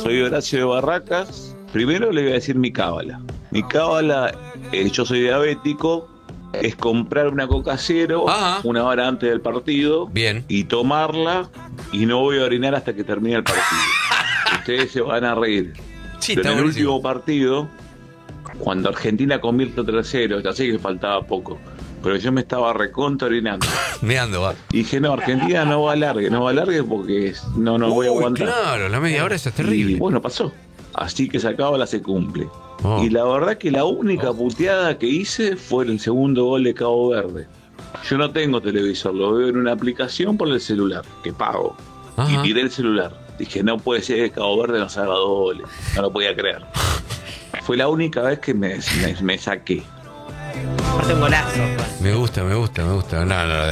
Soy Horacio de Barracas. Primero le voy a decir mi cábala. Mi cábala, yo soy diabético, es comprar una Coca Cero una hora antes del partido. Bien. Y tomarla y no voy a orinar hasta que termine el partido. Ustedes se van a reír. Sí, pero está en el buenísimo. último partido, cuando Argentina convierte 3-0, ya sé que faltaba poco, pero yo me estaba recontra orinando. Meando, va. Y dije, no, Argentina no va a alargue porque no voy a aguantar. Claro, la media hora esa es terrible. Y bueno, pasó. Así que esa cábala se cumple. Oh. Y la verdad que la única puteada que hice fue el segundo gol de Cabo Verde. Yo no tengo televisor, lo veo en una aplicación por el celular, que pago. Ajá. Y tiré el celular. Dije, no puede ser que Cabo Verde nos haga 2 goles. No lo podía creer. Fue la única vez que me saqué. Aparte un golazo. Me gusta. No,